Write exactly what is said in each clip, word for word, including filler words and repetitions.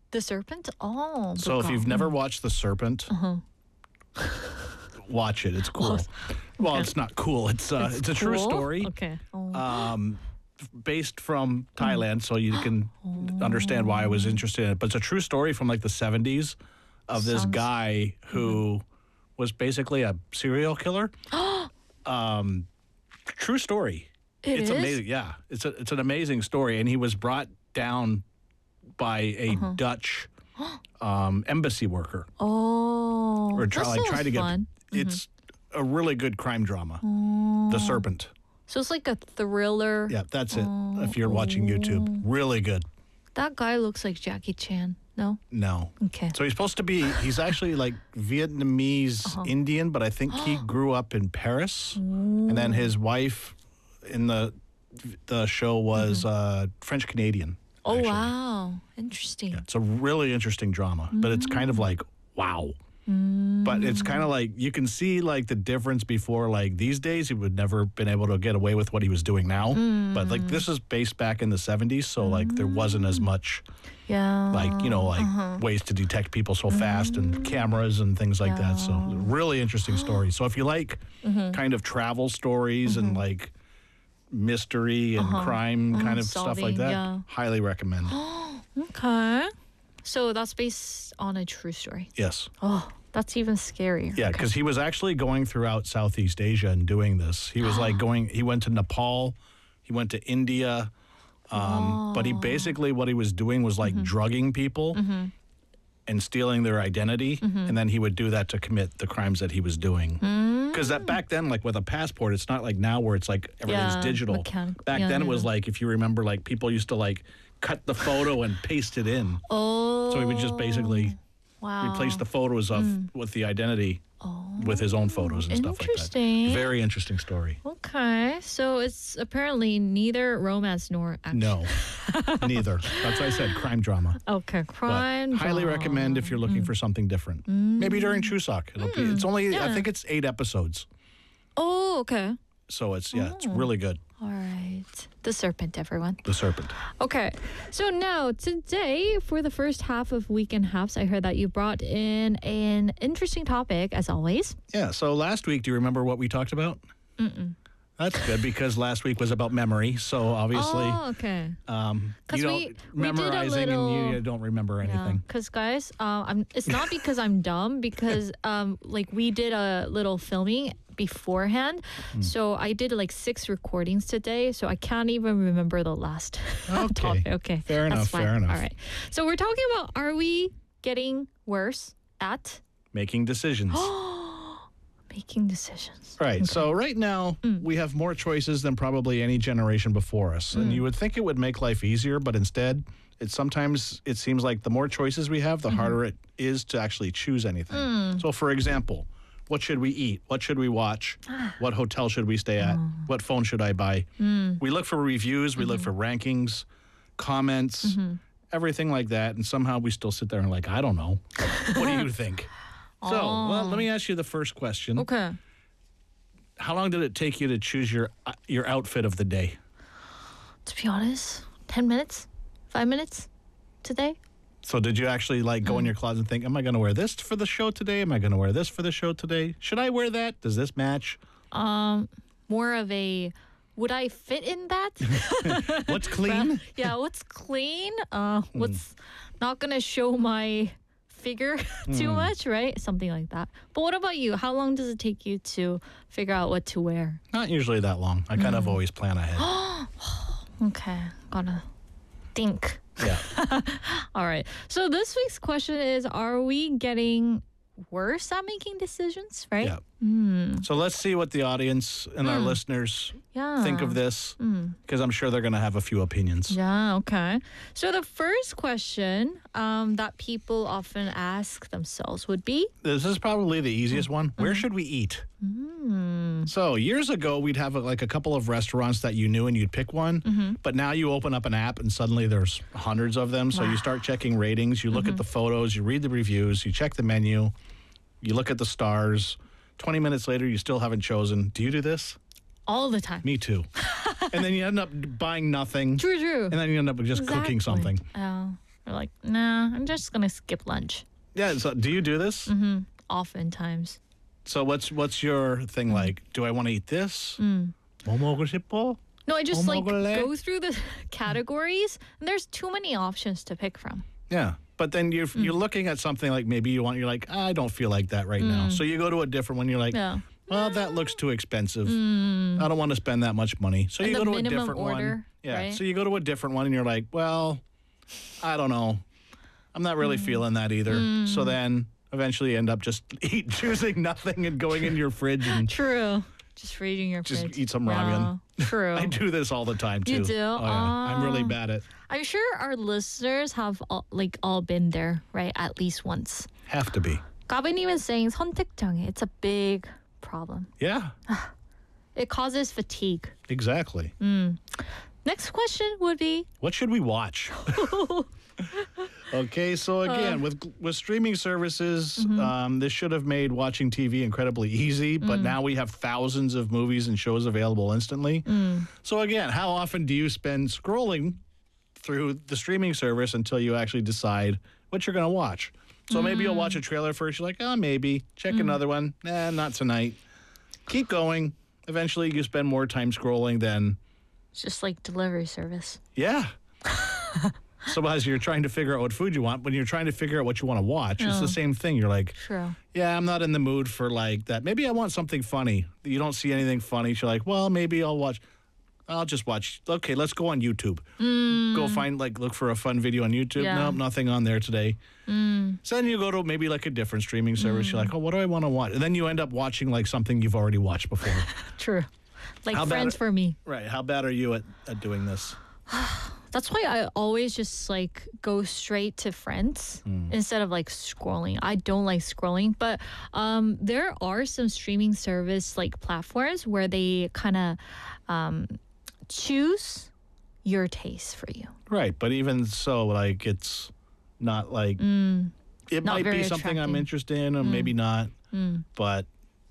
The Serpent? Oh, So if you've never watched The Serpent, uh-huh. watch it. It's cool. Well, Well, okay. it's not cool. It's uh, it's, It's a true cool? story. Okay. Oh. Um, based from Thailand, so you can understand why I was interested in it. But it's a true story from like the seventies of this Sounds- guy who was basically a serial killer. um, true story. It it's is? amazing. Yeah, it's a it's an amazing story, and he was brought down by a Uh-huh. Dutch um, embassy worker, Oh. or try, that like try sounds to get. fun. It's a really good crime drama. The Serpent. So it's like a thriller. Yeah, that's it. If you're watching YouTube, really good. That guy looks like Jackie Chan. No? No. Okay. So he's supposed to be, he's actually like Vietnamese Uh-huh. Indian, but I think he grew up in Paris. And then his wife in the the show was uh, French Canadian. Mm-hmm. Oh, actually. wow. Interesting. It's a really interesting drama, but it's kind of like, wow. But it's kind of like, you can see like the difference before, like these days he would never been able to get away with what he was doing now. But like this is based back in the seventies, so like there wasn't as much Yeah. like, you know, like Uh-huh. ways to detect people so fast and cameras and things like that. So really interesting story. So if you like Mm-hmm. kind of travel stories and like mystery and crime kind of stuff like Uh-huh. Solving, that, yeah. highly recommend. Okay. So that's based on a true story. Yes. Oh, that's even scarier. Yeah, because he was actually going throughout Southeast Asia and doing this. He was like going, he went to Nepal, he went to India, um, but he basically, what he was doing was like drugging people and stealing their identity, and then he would do that to commit the crimes that he was doing. Because that back then, like with a passport, it's not like now where it's like everything's Yeah, digital. mechanic- Back yeah, then, it yeah. was like, if you remember, like people used to like cut the photo and paste it in. Oh. So he would just basically wow. replace the photos of with the identity with his own photos and stuff like that. Interesting. Very interesting story. Okay. So it's apparently neither romance nor action. No, neither. That's why I said crime drama. Okay. But Crime. highly drama. recommend if you're looking for something different. Maybe during Chuseok. It'll be. It's only. I yeah. think it's eight episodes. Oh, okay. So it's yeah. It's really good. All right. The Serpent, everyone. The Serpent. Okay. So now, today, for the first half of Weekend Haps, I heard that you brought in an interesting topic, as always. Yeah. So last week, do you remember what we talked about? Mm-mm. That's good because last week was about memory. So obviously, Oh, okay. um, 'Cause you we- don't we did a memorizing and little- you don't remember anything. Because, guys, uh, I'm, it's not because I'm dumb, because um, like we did a little filming beforehand. Hmm. So I did like six recordings today. So I can't even remember the last Okay. topic. Okay. Fair That's enough, fine. fair enough. All right. So we're talking about, are we getting worse at Making decisions. making decisions? Right. So right now Mm. we have more choices than probably any generation before us. And Mm. you would think it would make life easier, but instead it sometimes it seems like the more choices we have, the Mm-hmm. harder it is to actually choose anything. Mm. So for example, what should we eat? What should we watch? Ah. What hotel should we stay at? Oh. What phone should I buy? Mm. We look for reviews, we Mm-hmm. look for rankings, comments, everything like that, and somehow we still sit there and like, I don't know. What do you think? So, well, let me ask you the first question. Okay. How long did it take you to choose your uh, your outfit of the day? To be honest, ten minutes, five minutes today. So did you actually like go in your closet and think, am I going to wear this for the show today? Am I going to wear this for the show today? Should I wear that? Does this match? Um, more of a, would I fit in that? What's clean? Yeah, what's clean? Uh, what's not gonna show my figure too much, right? Something like that. But what about you? How long does it take you to figure out what to wear? Not usually that long. I kind of always plan ahead. Okay, gotta think. Yeah. All right. So this week's question is: are we getting worse at making decisions? Right? Yeah. So let's see what the audience and our listeners Yeah. think of this, because I'm sure they're going to have a few opinions. Yeah, okay. So the first question um, that people often ask themselves would be, This is probably the easiest one. Where should we eat? So years ago, we'd have like a couple of restaurants that you knew and you'd pick one. But now you open up an app and suddenly there's hundreds of them. So you start checking ratings, you look at the photos, you read the reviews, you check the menu, you look at the stars. twenty minutes later, you still haven't chosen. Do you do this? all the time. Me too. And then you end up buying nothing. True, true. And then you end up just cooking Exactly. something. Oh, Or like, nah, I'm just gonna skip lunch. Yeah. So do you do this? Mm-hmm. Oftentimes. So what's what's your thing like? Do I want to eat this? Mm. 뭐 먹고 싶어? No, I just 뭐 like 먹을래? go through the categories, and there's too many options to pick from. Yeah. But then you're Mm. you're looking at something like maybe you want you're like I don't feel like that right now. So you go to a different one. You're like, Yeah. well, that looks too expensive. I don't want to spend that much money. So And you the go to a minimum different order, one. Yeah. right? So you go to a different one and you're like, well, I don't know. I'm not really feeling that either. So then eventually you end up just eat, choosing nothing and going in your fridge and True. Just reading your Just fridge. eat some ramen. Yeah, true. I do this all the time too. You do? Oh, yeah. I'm really Ah. bad at. I'm sure our listeners have all, like all been there, right? At least once. Have to be. 가비님 is saying 선택장애. It's a big problem. Yeah. It causes fatigue. Exactly. Next question would be What should we watch? Okay, so again, with with streaming services, um, this should have made watching T V incredibly easy, but now we have thousands of movies and shows available instantly. So again, how often do you spend scrolling through the streaming service until you actually decide what you're going to watch? So maybe you'll watch a trailer first. You're like, oh, maybe. Check another one. Nah, not tonight. Keep going. Eventually, you spend more time scrolling than, it's just like delivery service. yeah. So as you're trying to figure out what food you want, when you're trying to figure out what you want to watch, it's Oh. the same thing. You're like, True. yeah, I'm not in the mood for like that. Maybe I want something funny. You don't see anything funny. So you're like, well, maybe I'll watch. I'll just watch. Okay, let's go on YouTube. Go find, like, look for a fun video on YouTube. Yeah. Nope, nothing on there today. So then you go to maybe like a different streaming service. You're like, oh, what do I want to watch? And then you end up watching like something you've already watched before. True. Like How bad Friends are- for me. Right. How bad are you at, at doing this? That's why I always just like go straight to Friends instead of like scrolling. I don't like scrolling, but um, there are some streaming service like platforms where they kind of um, choose your taste for you. Right. But even so, like, it's not like it Not might be very something I'm attracting. interested in, or maybe not. But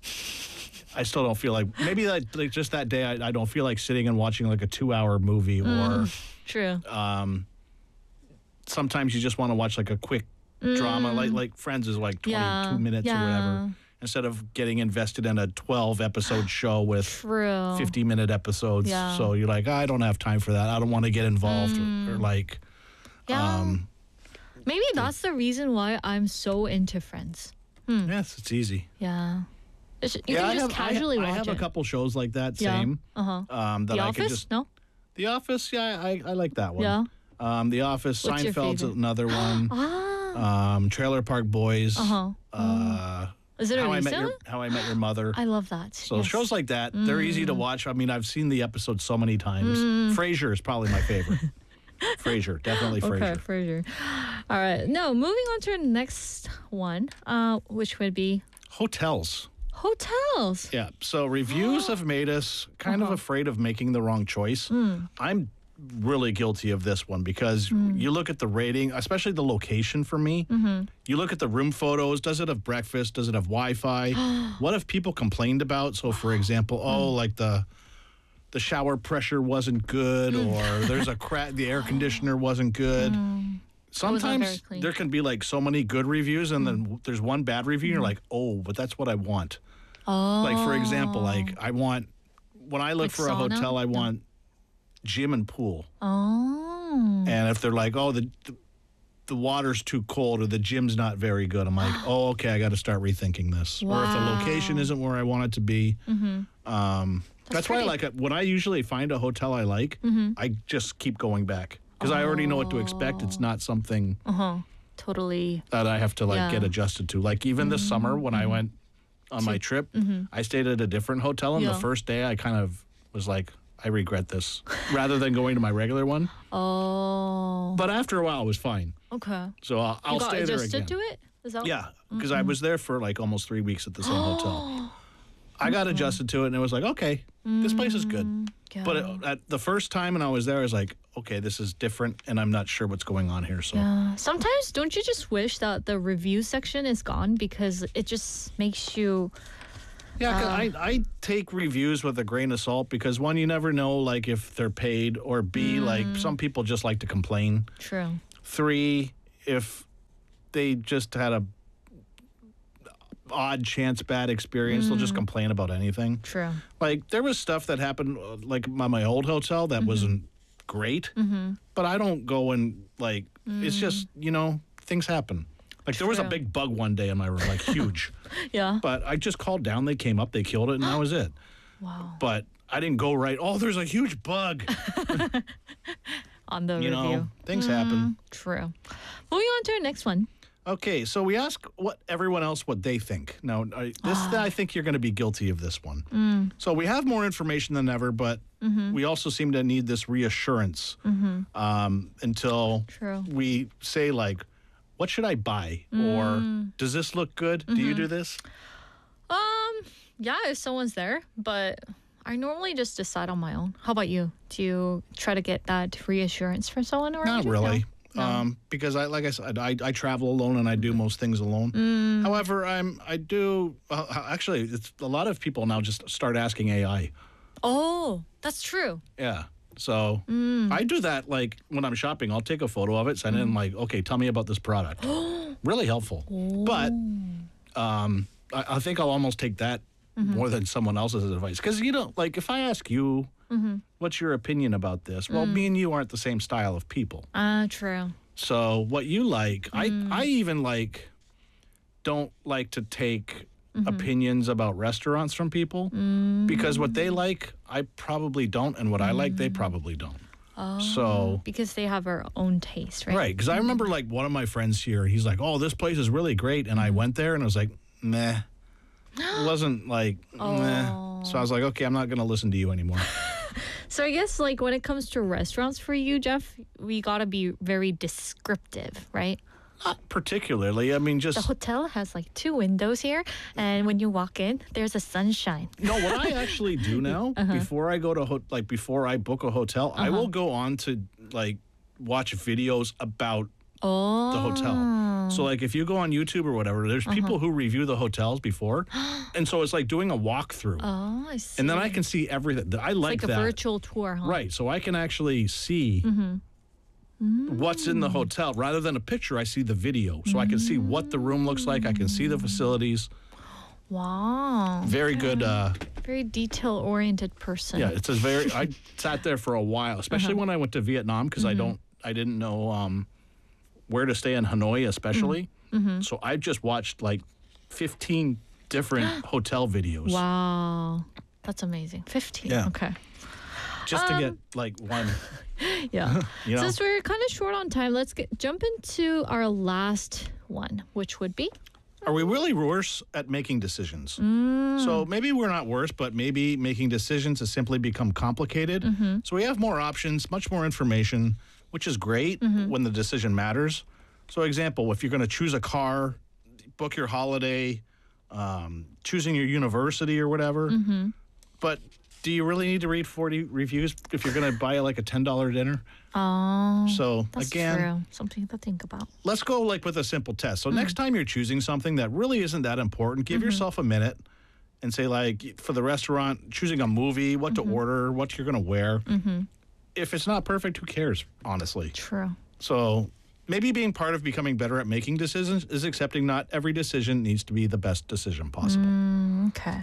I still don't feel like maybe like, like just that day I, I don't feel like sitting and watching like a two hour movie or True. um, sometimes you just want to watch like a quick drama like like Friends is like twenty-two Yeah, minutes or yeah. whatever instead of getting invested in a twelve episode show with True. fifty minute episodes. Yeah. So you're like, I don't have time for that. I don't want to get involved or, or like Yeah. um, Maybe that's the reason why I'm so into Friends. yes, it's easy. Yeah. It's- You yeah, can I just have, I- casually I, watch have it. a couple shows like that. Yeah. Same. Uh-huh. Um, that The I Office? could just. No? The Office, yeah, I, I like that one. Yeah. Um, The Office, What's your Seinfeld's favorite? another one. Ah. Um, Trailer Park Boys. Uh-huh. Uh, Is it a How I recent Met Your one? How I Met Your Mother. I love that. So Yes. shows like that, they're easy to watch. I mean, I've seen the episodes so many times. Mm. Frasier is probably my favorite. Frasier, definitely Okay, Frasier. Frasier. All right. No, moving on to the next one, uh, which would be Hotels. hotels. Yeah. So reviews have made us kind Uh-huh. of afraid of making the wrong choice. Mm. I'm really guilty of this one because you look at the rating, especially the location for me. Mm-hmm. You look at the room photos. Does it have breakfast? Does it have Wi-Fi? What have people complained about? So, for example, oh, like the the shower pressure wasn't good, Mm. or there's a crack. The air conditioner wasn't good. Sometimes very clean. there can be like so many good reviews, and then there's one bad review. And you're like, oh, but that's what I want. Oh. Like, for example, like I want, when I look Like for a sauna? hotel, I want gym and pool. Oh. And if they're like, oh, the, the the water's too cold or the gym's not very good, I'm like, oh, okay, I got to start rethinking this. Or if the location Wow. isn't where I want it to be. Um, that's why I pretty- like it. When I usually find a hotel I like, I just keep going back because I already know what to expect. It's not something Uh-huh. Totally. that I have to like Yeah. get adjusted to. Like even this summer when I went on my trip, I stayed at a different hotel, and Yeah. the first day I kind of was like, I regret this, rather than going to my regular one. Oh. But after a while, it was fine. Okay. So I'll, I'll You got stay there adjusted again. to it? Is that Yeah, because I was there for like almost three weeks at the same hotel. I got adjusted to it, and it was like, okay, this place is good. But it, at the first time, and I was there, I was like, okay, this is different, and I'm not sure what's going on here. So Yeah. Sometimes don't you just wish that the review section is gone because it just makes you yeah, 'cause Uh. I I take reviews with a grain of salt because one, you never know like if they're paid, or B, like some people just like to complain. true. Three, if they just had a odd chance bad experience, mm. they'll just complain about anything. True. Like there was stuff that happened uh, like at my old hotel that mm-hmm. wasn't great, mm-hmm. but I don't go and like mm. it's just, you know, things happen. Like True. There was a big bug one day in my room, like huge. Yeah. But I just called down, they came up, they killed it, and that was it. Wow. But I didn't go right, oh, there's a huge bug. On the you review. know, things mm, happen. True. Moving on to our next one. Okay, so we ask what everyone else what they think. Now, I, this I think you're going to be guilty of this one. Mm. So we have more information than ever, but mm-hmm. we also seem to need this reassurance mm-hmm. um, until True. we say like, "What should I buy?" Mm. Or "Does this look good?" Mm-hmm. Do you do this? Um, yeah, if someone's there, but I normally just decide on my own. How about you? Do you try to get that reassurance from someone, or not really? No. No. Um, because I, like I said, I, I travel alone and I do most things alone. Mm. However, I'm I do uh, actually. It's a lot of people now just start asking A I. Oh, that's true. Yeah. So mm. I do that like when I'm shopping. I'll take a photo of it, send mm. it, and like, okay, tell me about this product. Really helpful. Oh. But um, I, I think I'll almost take that mm-hmm. more than someone else's advice. Because you know, like if I ask you. Mm-hmm. What's your opinion about this? Well, mm. me and you aren't the same style of people. Ah, uh, true. So what you like, mm. I I even like don't like to take mm-hmm. opinions about restaurants from people mm. because what they like, I probably don't, and what mm. I like, they probably don't. Oh, so because they have their own taste, right? Right. Because mm. I remember like one of my friends here, he's like, "Oh, this place is really great," and mm. I went there and I was like, "Meh." It wasn't like, oh. meh. So I was like, "Okay, I'm not going to listen to you anymore." So I guess like when it comes to restaurants for you, Jeff, we got to be very descriptive, right? Not particularly. I mean, just... The hotel has like two windows here, and when you walk in, there's a sunshine. No, what I actually do now, uh-huh. before I go to, ho- like, before I book a hotel, uh-huh. I will go on to, like, watch videos about oh. the hotel. So, like, if you go on YouTube or whatever, there's uh-huh. people who review the hotels before. And so it's like doing a walkthrough. Oh, I see. And then I can see everything. I like it's like that. Like a virtual tour, huh? Right. So I can actually see mm-hmm. mm. what's in the hotel. Rather than a picture, I see the video. So mm. I can see what the room looks like. I can see the facilities. Wow. Very okay. good. Uh, very detail-oriented person. Yeah, it's a very... I sat there for a while, especially uh-huh. when I went to Vietnam, because mm-hmm. I don't... I didn't know um, where to stay in Hanoi, especially. Mm-hmm. So I just watched like fifteen different hotel videos. Wow. That's amazing. fifteen. Yeah. Okay. Just um, to get like one. Yeah. You know? Since we're kind of short on time, let's get jump into our last one, which would be? Are we really worse at making decisions? Mm. So maybe we're not worse, but maybe making decisions has simply become complicated. Mm-hmm. So we have more options, much more information, which is great mm-hmm. when the decision matters. So example, if you're going to choose a car, book your holiday, um, choosing your university or whatever. Mm-hmm. But do you really need to read forty reviews if you're going to buy like a ten dollar dinner? Oh, so that's again, true. Something to think about. Let's go like with a simple test. So mm. next time you're choosing something that really isn't that important, give mm-hmm. yourself a minute and say like for the restaurant, choosing a movie, what mm-hmm. to order, what you're going to wear. Mm-hmm. If it's not perfect, who cares, honestly? True. So maybe being part of becoming better at making decisions is accepting not every decision needs to be the best decision possible. Mm, okay.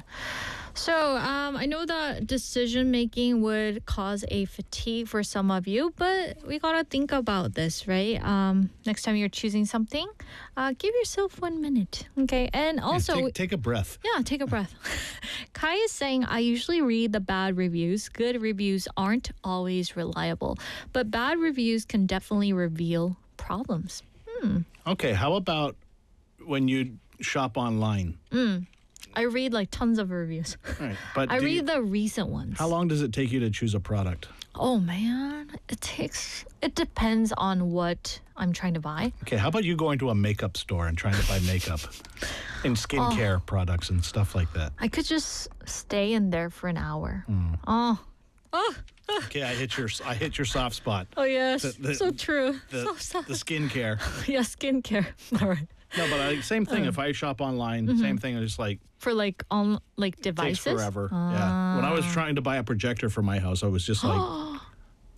So um, I know that decision making would cause a fatigue for some of you, but we gotta think about this, right? Um, next time you're choosing something, uh, give yourself one minute, okay? And also, yeah, take, take a breath. Yeah, take a breath. Kai is saying, I usually read the bad reviews. Good reviews aren't always reliable, but bad reviews can definitely reveal problems. Hmm. Okay, how about when you shop online? Mm. I read like tons of reviews. Right, but I read you, the recent ones. How long does it take you to choose a product? Oh man, it takes, it depends on what I'm trying to buy. Okay, how about you going to a makeup store and trying to buy makeup and skincare oh, products and stuff like that? I could just stay in there for an hour. Mm. Oh. Oh. Okay, I hit your I hit your soft spot. Oh yes, the, the, so true. The, so, so. the skincare. Yeah, skincare. All right. No, but I, same thing. Uh, if I shop online, mm-hmm. same thing. It's like for like on like devices. Takes forever. Uh, yeah. When I was trying to buy a projector for my house, I was just like,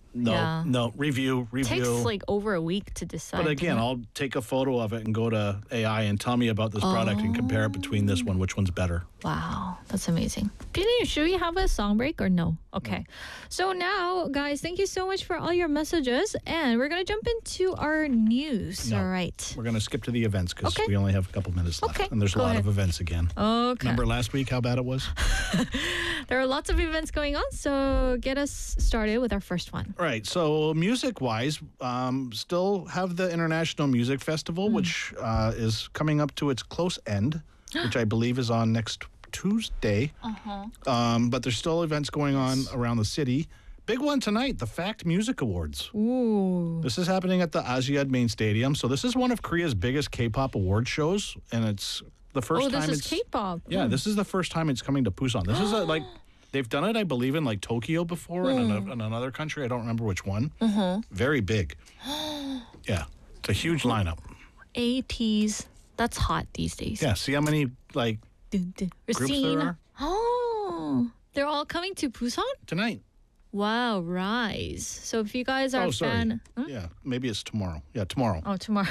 No, Yeah. no, review, review. Takes like over a week to decide. But again, I'll take a photo of it and go to A I and tell me about this product and compare it between this one, which one's better. Wow, that's amazing. Pini, should we have a song break or no? Okay. So now, guys, thank you so much for all your messages. And we're going to jump into our news. No. All right. We're going to skip to the events because Okay. we only have a couple minutes left. Okay, And there's a go lot ahead. of events again. Okay. Remember last week how bad it was? There are lots of events going on. So get us started with our first one. Right. So music-wise, um, still have the International Music Festival, which uh, is coming up to its close end, which I believe is on next Tuesday. Uh-huh. Um, but there's still events going on around the city. Big one tonight, the FACT Music Awards. Ooh. This is happening at the Asiad Main Stadium. So this is one of Korea's biggest K-pop award shows, and it's the first Oh, this time is it's K-pop. yeah, this is the first time it's coming to Busan. This is a, like they've done it, I believe, in like Tokyo before and in, a, in another country. I don't remember which one. Uh-huh. Very big. Yeah, it's a huge lineup. eighties. That's hot these days. Yeah, see how many like Dun, dun. We're groups seeing- there are Oh, they're all coming to Busan? tonight. Wow, Rise. So if you guys are Oh, a sorry. fan... Hmm? Yeah, maybe it's tomorrow. Yeah, tomorrow. Oh, tomorrow.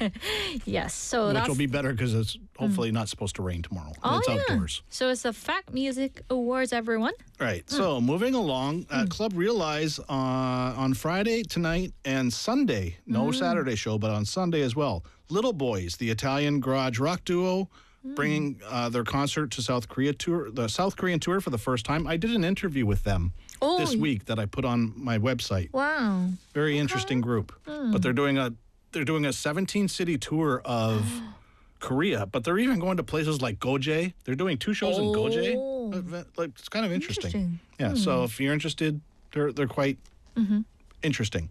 Yes, so Which that's... will be better because it's hopefully not supposed to rain tomorrow. And oh, it's yeah. outdoors. So it's the FACT Music Awards, everyone. Right. So moving along, uh, Hmm. Club Realize uh, on Friday, tonight, and Sunday. No Hmm. Saturday show, but on Sunday as well. Little Boys, the Italian garage rock duo, Hmm. bringing uh, their concert to South Korea tour, the South Korean tour for the first time. I did an interview with them Oh, this week that I put on my website. wow. Very interesting group. But they're doing a they're doing a seventeen city tour of Korea. But they're even going to places like Goje. They're doing two shows in Oh. Goje. Like it's kind of interesting. Interesting. Yeah. So if you're interested, they're they're quite interesting.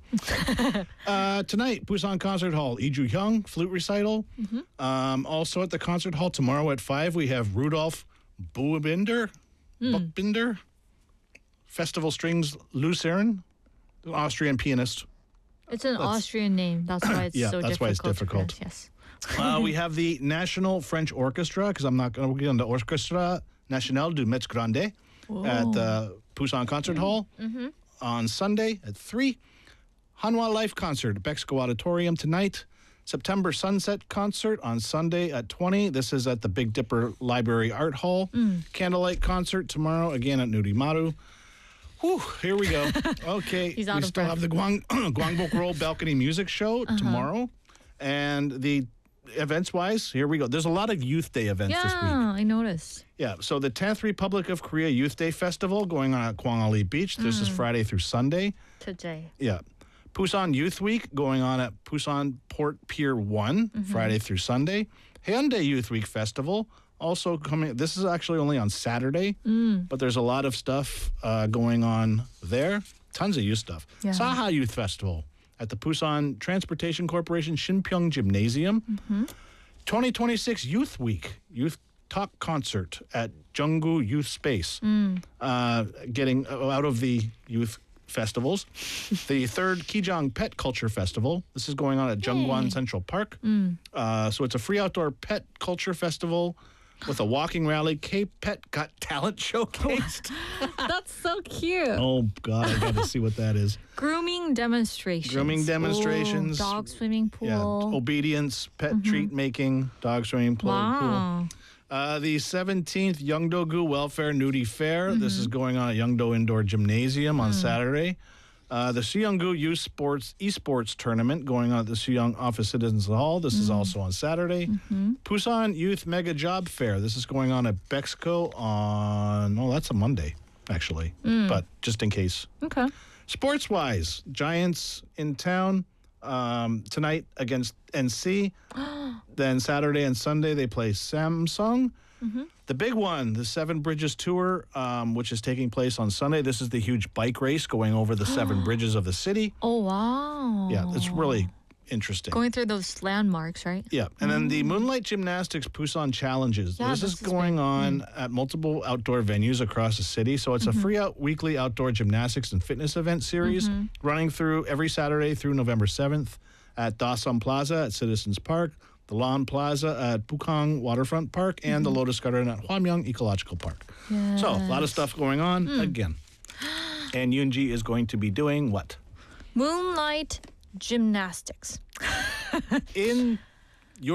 uh, tonight, Busan Concert Hall, Lee Ju Hyung flute recital. Um, also at the concert hall tomorrow at five, we have Rudolf Buchbinder, Buchbinder, Festival Strings Lucerne, an Austrian pianist. It's an Austrian name. That's why it's Yeah, so that's why difficult. it's to difficult. pronounce. Yes. Uh, we have the National French Orchestra, because I'm not going to get into Orchestra Nationale du Metz Grande at the Busan Concert Hall on Sunday at three. Hanwha Life Concert at Bexco Auditorium tonight. September Sunset Concert on Sunday at twenty. This is at the Big Dipper Library Art Hall. Candlelight Concert tomorrow, again at Nurimaru. Whew, here we go. Okay, He's we out of still breath. have the Guang, Gwangbok Roll Balcony Music Show tomorrow. And the events-wise, here we go. There's a lot of Youth Day events this week. Yeah, I noticed. Yeah, so the tenth Republic of Korea Youth Day Festival going on at Kwangali Beach. This is Friday through Sunday. Today. Yeah. Busan Youth Week going on at Busan Port Pier one, Friday through Sunday. Hyundai Youth Week Festival also coming. This is actually only on Saturday, but there's a lot of stuff uh, going on there. Tons of youth stuff. Yeah. Saha Youth Festival at the Busan Transportation Corporation Shinpyeong Gymnasium. twenty twenty-six Youth Week, Youth Talk Concert at Junggu Youth Space. Uh, getting out of the youth festivals. The third Kijang Pet Culture Festival. This is going on at Jungwon Yay. Central Park. Uh, so it's a free outdoor pet culture festival with a walking rally. K-Pet Got Talent showcased. That's so cute. Oh, God, I got to see what that is. Grooming demonstrations. Grooming demonstrations. Ooh, dog swimming pool. Yeah, obedience, pet treat making, dog swimming pool. pool. Wow. Uh, the seventeenth Yeongdo-gu Welfare Nudie Fair. This is going on at Yeongdo Indoor Gymnasium on Saturday. Uh, the Suyeonggu Youth Sports Esports Tournament going on at the Suyeong Office Citizens Hall. This is also on Saturday. Busan Youth Mega Job Fair. This is going on at Bexco on, oh, that's a Monday, actually, but just in case. Okay. Sports-wise, Giants in town um, tonight against N C. Then Saturday and Sunday, they play Samsung. The big one, the Seven Bridges Tour, um, which is taking place on Sunday. This is the huge bike race going over the seven bridges of the city. Oh, wow. Yeah, it's really interesting. Going through those landmarks, right? Yeah, and then the Moonlight Gymnastics Busan Challenges. Yeah, this this is is going on at multiple outdoor venues across the city. So it's a free out weekly outdoor gymnastics and fitness event series running through every Saturday through November seventh at Dasan Plaza at Citizens Park, the Lawn Plaza at Bukang Waterfront Park, and the Lotus Garden at Hwamyeong Ecological Park. So a lot of stuff going on again. And Yoonji is going to be doing what? Moonlight gymnastics. In